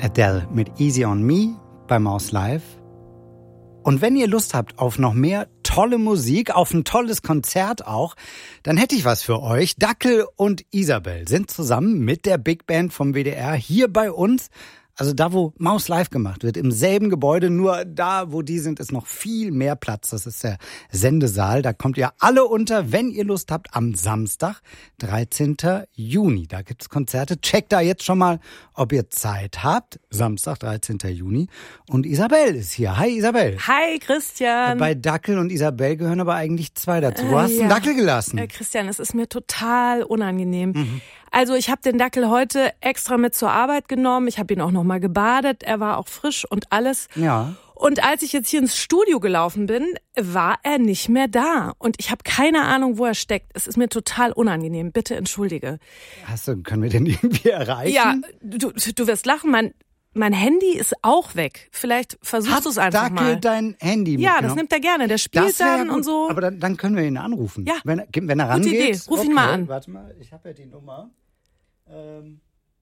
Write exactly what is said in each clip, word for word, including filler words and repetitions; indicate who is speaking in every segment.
Speaker 1: Adele mit Easy on Me bei Maus Live. Und wenn ihr Lust habt auf noch mehr tolle Musik, auf ein tolles Konzert auch, dann hätte ich was für euch. Dackel und Isabel sind zusammen mit der Big Band vom W D R hier bei uns. Also da, wo Maus Live gemacht wird, im selben Gebäude, nur da, wo die sind, ist noch viel mehr Platz. Das ist der Sendesaal. Da kommt ihr alle unter, wenn ihr Lust habt, am Samstag, dreizehnten Juni. Da gibt's Konzerte. Checkt da jetzt schon mal, ob ihr Zeit habt. Samstag, dreizehnten Juni. Und Isabel ist hier. Hi Isabel.
Speaker 2: Hi Christian.
Speaker 1: Bei Dackel und Isabel gehören aber eigentlich zwei dazu. Du hast äh, ja. einen Dackel gelassen.
Speaker 2: Äh, Christian, es ist mir total unangenehm. Mhm. Also ich habe den Dackel heute extra mit zur Arbeit genommen. Ich habe ihn auch noch mal gebadet. Er war auch frisch und alles.
Speaker 1: Ja.
Speaker 2: Und als ich jetzt hier ins Studio gelaufen bin, war er nicht mehr da. Und ich habe keine Ahnung, wo er steckt. Es ist mir total unangenehm. Bitte entschuldige.
Speaker 1: Hast du, können wir den irgendwie erreichen?
Speaker 2: Ja, du, du wirst lachen. Mein, mein Handy ist auch weg. Vielleicht versuchst du es einfach
Speaker 1: Dackel
Speaker 2: mal.
Speaker 1: dein Handy
Speaker 2: Ja, das nimmt er gerne. Der spielt dann
Speaker 1: ja
Speaker 2: und so.
Speaker 1: Aber dann, dann können wir ihn anrufen.
Speaker 2: Ja.
Speaker 1: Wenn, wenn er rangeht.
Speaker 2: Gute Idee. Ruf
Speaker 1: okay.
Speaker 2: ihn mal an.
Speaker 1: Warte mal, ich habe ja die Nummer. Ähm.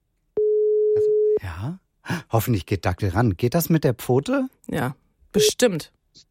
Speaker 1: Ja. Hoffentlich geht Dackel ran. Geht das mit der Pfote?
Speaker 2: Ja, bestimmt.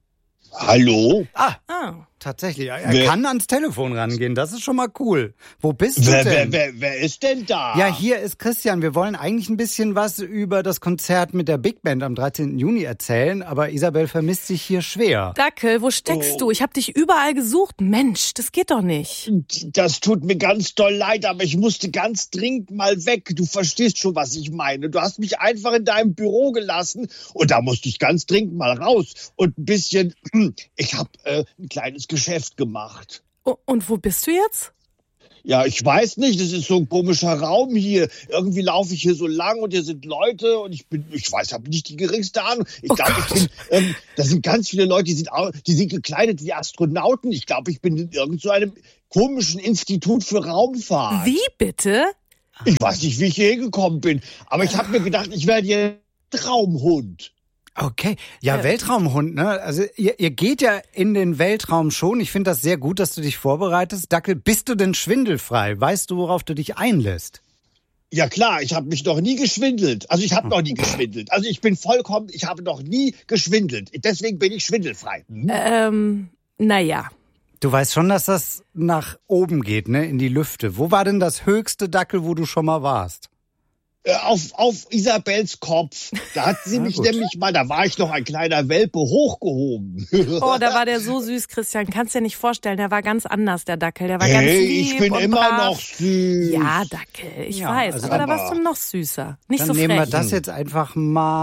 Speaker 3: Hallo?
Speaker 1: Ah,
Speaker 2: Ah.
Speaker 1: tatsächlich. Er
Speaker 3: Wer?
Speaker 1: kann ans Telefon rangehen. Das ist schon mal cool. Wo bist
Speaker 3: Wer,
Speaker 1: du denn?
Speaker 3: wer, wer, wer ist denn da?
Speaker 1: Ja, hier ist Christian. Wir wollen eigentlich ein bisschen was über das Konzert mit der Big Band am dreizehnten Juni erzählen, aber Isabel vermisst sich hier schwer.
Speaker 2: Dackel, wo steckst
Speaker 3: Oh.
Speaker 2: du? Ich habe dich überall gesucht. Mensch, das geht doch nicht.
Speaker 3: Das tut mir ganz doll leid, aber ich musste ganz dringend mal weg. Du verstehst schon, was ich meine. Du hast mich einfach in deinem Büro gelassen und da musste ich ganz dringend mal raus und ein bisschen, ich habe äh, ein kleines Geschäft gemacht.
Speaker 2: O- Und wo bist du jetzt?
Speaker 3: Ja, ich weiß nicht, das ist so ein komischer Raum hier. Irgendwie laufe ich hier so lang und hier sind Leute und ich bin, ich weiß, habe nicht die geringste Ahnung. Ich
Speaker 2: Oh
Speaker 3: glaube, ich bin, ähm, da sind ganz viele Leute, die sind, auch, die sind gekleidet wie Astronauten. Ich glaube, ich bin in irgend so einem komischen Institut für Raumfahrt.
Speaker 2: Wie bitte?
Speaker 3: Ich weiß nicht, wie ich hier hingekommen bin, aber ich habe mir gedacht, ich werde hier Traumhund.
Speaker 1: Okay, ja,
Speaker 2: Ja.
Speaker 1: Weltraumhund, ne? Also ihr, ihr geht ja in den Weltraum schon. Ich finde das sehr gut, dass du dich vorbereitest. Dackel, bist du denn schwindelfrei? Weißt du, worauf du dich einlässt?
Speaker 3: Ja klar, ich habe mich noch nie geschwindelt. Also ich habe noch nie geschwindelt. Also ich bin vollkommen, ich habe noch nie geschwindelt. Deswegen bin ich schwindelfrei. Hm?
Speaker 2: Ähm, naja.
Speaker 1: Du weißt schon, dass das nach oben geht, ne? In die Lüfte. Wo war denn das höchste, Dackel, wo du schon mal warst?
Speaker 3: Äh, Auf, auf Isabels Kopf. Da hat sie
Speaker 1: Na
Speaker 3: mich
Speaker 1: gut.
Speaker 3: nämlich mal, da war ich noch ein kleiner Welpe, hochgehoben.
Speaker 2: Oh, da war der so süß, Christian. Kannst dir nicht vorstellen. Der war ganz anders, der Dackel. Der war ganz
Speaker 3: Hey,
Speaker 2: lieb
Speaker 3: ich bin
Speaker 2: und
Speaker 3: immer
Speaker 2: brav.
Speaker 3: noch süß.
Speaker 2: Ja, Dackel, ich
Speaker 1: Ja,
Speaker 2: weiß.
Speaker 1: also
Speaker 2: aber da
Speaker 3: aber-
Speaker 2: warst du noch süßer. Nicht
Speaker 1: Dann
Speaker 2: so
Speaker 1: nehmen wir
Speaker 2: frech.
Speaker 1: das jetzt einfach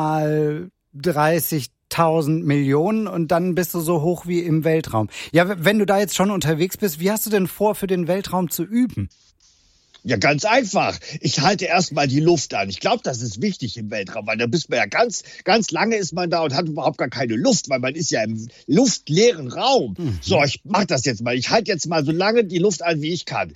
Speaker 1: mal dreißigtausend Millionen und dann bist du so hoch wie im Weltraum. Ja, w- wenn du da jetzt schon unterwegs bist, wie hast du denn vor, für den Weltraum zu üben?
Speaker 3: Ja, ganz einfach. Ich halte erstmal die Luft an. Ich glaube, das ist wichtig im Weltraum, weil da bist man ja ganz, ganz lange ist man da und hat überhaupt gar keine Luft, weil man ist ja im luftleeren Raum.
Speaker 1: Mhm.
Speaker 3: So, ich mach das jetzt mal. Ich halte jetzt mal so lange die Luft an, wie ich kann.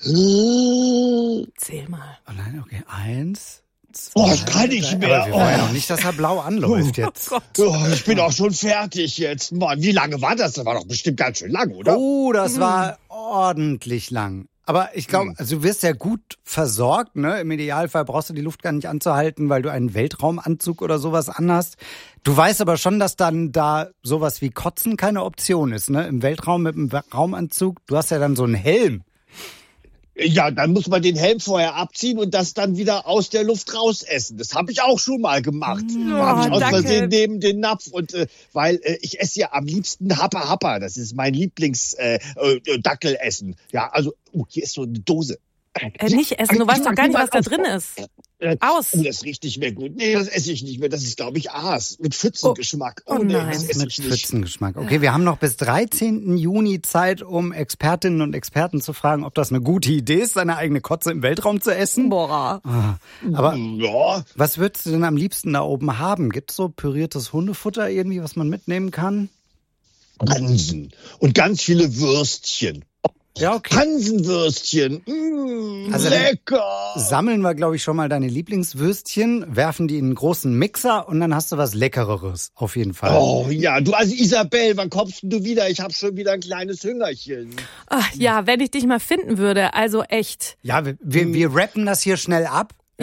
Speaker 2: Zähl mal.
Speaker 1: Oh nein, okay, eins, zwei,
Speaker 3: Oh, ich kann nicht
Speaker 1: drei.
Speaker 3: mehr.
Speaker 1: Aber wir wollen ja
Speaker 3: Oh.
Speaker 1: noch nicht, dass er blau anläuft jetzt.
Speaker 2: Gott.
Speaker 3: Oh, ich bin auch schon fertig jetzt. Mann, wie lange war das? Das war doch bestimmt ganz schön lang, oder?
Speaker 1: Oh, das war ordentlich lang. Aber ich glaube,
Speaker 3: Hm.
Speaker 1: also du wirst ja gut versorgt, ne? Im Idealfall brauchst du die Luft gar nicht anzuhalten, weil du einen Weltraumanzug oder sowas anhast. Du weißt aber schon, dass dann da sowas wie Kotzen keine Option ist, ne? Im Weltraum mit einem Raumanzug. Du hast ja dann so einen Helm.
Speaker 3: Ja, dann muss man den Helm vorher abziehen und das dann wieder aus der Luft raus essen. Das habe ich auch schon mal gemacht.
Speaker 2: Oh,
Speaker 3: Da habe ich aus
Speaker 2: danke.
Speaker 3: Versehen neben den Napf und äh, weil äh, ich esse ja am liebsten Happa Happa. Das ist mein Lieblings äh, äh, Dackelessen. Ja, also uh, hier ist so eine Dose.
Speaker 2: Äh, nicht essen, du weißt doch gar nicht, was da drin ist.
Speaker 3: Äh,
Speaker 2: Aus.
Speaker 3: Oh, das riecht nicht mehr gut. Nee, das esse ich nicht mehr. Das ist, glaube ich, Aas mit Pfützengeschmack.
Speaker 2: Oh, oh
Speaker 3: nee,
Speaker 2: nein.
Speaker 3: das esse
Speaker 1: Mit
Speaker 3: ich nicht.
Speaker 1: Pfützengeschmack. Okay, wir haben noch bis dreizehnten Juni Zeit, um Expertinnen und Experten zu fragen, ob das eine gute Idee ist, seine eigene Kotze im Weltraum zu essen.
Speaker 2: Boah.
Speaker 1: Ah, aber
Speaker 3: Ja,
Speaker 1: was würdest du denn am liebsten da oben haben? Gibt's so püriertes Hundefutter irgendwie, was man mitnehmen kann?
Speaker 3: Hansen und ganz viele Würstchen.
Speaker 1: Ja, okay.
Speaker 3: Hansenwürstchen. Mmh,
Speaker 1: Also dann
Speaker 3: lecker.
Speaker 1: Sammeln wir, glaube ich, schon mal deine Lieblingswürstchen, werfen die in einen großen Mixer und dann hast du was Leckereres, auf jeden Fall.
Speaker 3: Oh ja, du, also Isabel, wann kommst denn du wieder? Ich habe schon wieder ein kleines Hüngerchen.
Speaker 2: Ach, ja, wenn ich dich mal finden würde, also echt.
Speaker 1: Ja, wir, wir, wir rappen das hier schnell ab. Ja.
Speaker 2: Ja.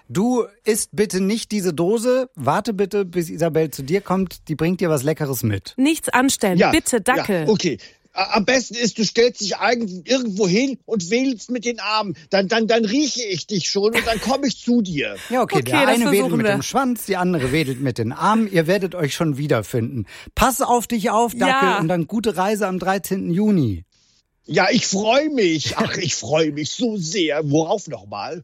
Speaker 1: Du isst bitte nicht diese Dose. Warte bitte, bis Isabel zu dir kommt. Die bringt dir was Leckeres mit.
Speaker 2: Nichts anstellen,
Speaker 3: Ja,
Speaker 2: bitte, Dackel.
Speaker 3: Ja, okay. Am besten ist, du stellst dich irgendwo hin und wedelst mit den Armen. Dann, dann, dann rieche ich dich schon und dann komme ich zu dir.
Speaker 1: Ja, okay,
Speaker 2: Okay,
Speaker 1: der
Speaker 2: das
Speaker 1: eine wedelt
Speaker 2: versuchen
Speaker 1: mit
Speaker 2: wir.
Speaker 1: dem Schwanz, die andere wedelt mit den Armen. Ihr werdet euch schon wiederfinden. Pass auf dich auf, Dackel,
Speaker 2: Ja.
Speaker 1: und dann gute Reise am dreizehnten Juni.
Speaker 3: Ja, ich freue mich. Ach, ich freue mich so sehr. Worauf nochmal?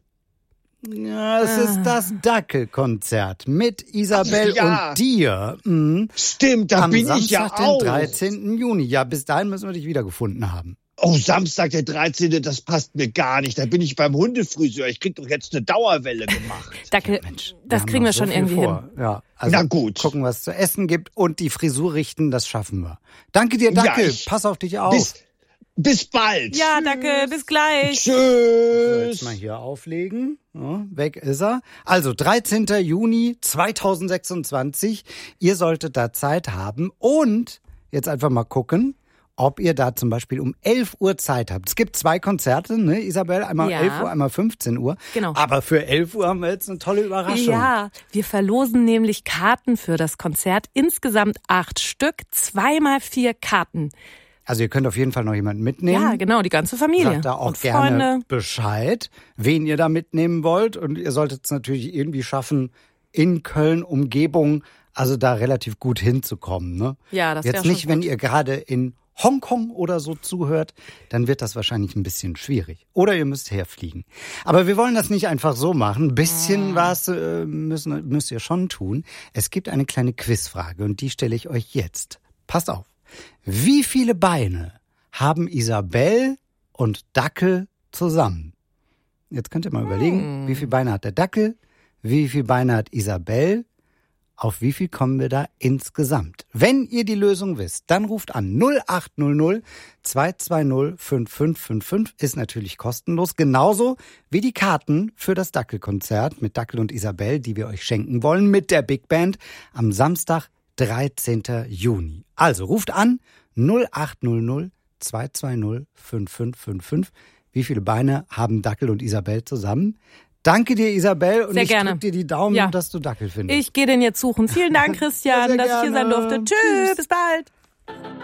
Speaker 1: Ja, es ist das Dackelkonzert mit Isabel
Speaker 3: Ach, ja.
Speaker 1: und dir. Mhm.
Speaker 3: Stimmt, da
Speaker 1: Am
Speaker 3: bin
Speaker 1: Samstag,
Speaker 3: ich ja
Speaker 1: den
Speaker 3: auch.
Speaker 1: dreizehnten Juni. Ja, bis dahin müssen wir dich wiedergefunden haben.
Speaker 3: Oh, Samstag, der dreizehnte, das passt mir gar nicht. Da bin ich beim Hundefriseur. Ich krieg doch jetzt eine Dauerwelle gemacht.
Speaker 2: Dackel,
Speaker 1: Mensch,
Speaker 2: das
Speaker 1: haben
Speaker 2: kriegen
Speaker 1: noch
Speaker 2: wir
Speaker 1: so
Speaker 2: schon
Speaker 1: viel
Speaker 2: irgendwie
Speaker 1: vor.
Speaker 2: hin.
Speaker 1: Ja, also
Speaker 3: Na gut.
Speaker 1: gucken, was es zu essen gibt und die Frisur richten, das schaffen wir. Danke dir, Dackel.
Speaker 3: Ja, ich-
Speaker 1: Pass auf dich auf.
Speaker 3: Bis, bis bald.
Speaker 2: Ja, Dackel, bis gleich.
Speaker 1: So,
Speaker 3: Tschüss.
Speaker 1: jetzt mal hier auflegen. Ja, weg ist er. Also dreizehnten Juni zweitausendsechsundzwanzig. Ihr solltet da Zeit haben und jetzt einfach mal gucken, ob ihr da zum Beispiel um elf Uhr Zeit habt. Es gibt zwei Konzerte, ne, Isabel? Einmal
Speaker 2: Ja.
Speaker 1: elf Uhr, einmal fünfzehn Uhr.
Speaker 2: Genau.
Speaker 1: Aber für elf Uhr haben wir jetzt eine tolle Überraschung.
Speaker 2: Ja, wir verlosen nämlich Karten für das Konzert. Insgesamt acht Stück, zweimal vier Karten.
Speaker 1: Also ihr könnt auf jeden Fall noch jemanden mitnehmen.
Speaker 2: Ja, genau, die ganze Familie.
Speaker 1: Sagt da auch
Speaker 2: und
Speaker 1: gerne
Speaker 2: Freunde.
Speaker 1: Bescheid, wen ihr da mitnehmen wollt. Und ihr solltet es natürlich irgendwie schaffen, in Köln, Umgebung, also da relativ gut hinzukommen. Ne?
Speaker 2: Ja, das wär
Speaker 1: Jetzt
Speaker 2: schon
Speaker 1: nicht, wenn
Speaker 2: gut.
Speaker 1: ihr gerade in Hongkong oder so zuhört, dann wird das wahrscheinlich ein bisschen schwierig. Oder ihr müsst herfliegen. Aber wir wollen das nicht einfach so machen. Ein bisschen was äh, müssen, müsst ihr schon tun. Es gibt eine kleine Quizfrage und die stelle ich euch jetzt. Passt auf. Wie viele Beine haben Isabel und Dackel zusammen? Jetzt könnt ihr mal überlegen, wie viele Beine hat der Dackel, wie viele Beine hat Isabel, auf wie viel kommen wir da insgesamt? Wenn ihr die Lösung wisst, dann ruft an null acht null null zwei zwei null fünf fünf fünf fünf, ist natürlich kostenlos, genauso wie die Karten für das Dackelkonzert mit Dackel und Isabel, die wir euch schenken wollen mit der Big Band am Samstag, dreizehnten Juni. Also ruft an null acht null null zwei zwei null fünf fünf fünf fünf. Wie viele Beine haben Dackel und Isabel zusammen? Danke dir, Isabel, und
Speaker 2: Sehr
Speaker 1: ich
Speaker 2: gerne.
Speaker 1: drück dir die Daumen,
Speaker 2: Ja.
Speaker 1: dass du Dackel findest.
Speaker 2: Ich gehe den jetzt suchen. Vielen Dank, Christian,
Speaker 1: Sehr
Speaker 2: dass ich hier sein
Speaker 1: gerne.
Speaker 2: durfte. Tschüss,
Speaker 1: Tschüss.
Speaker 2: bis bald.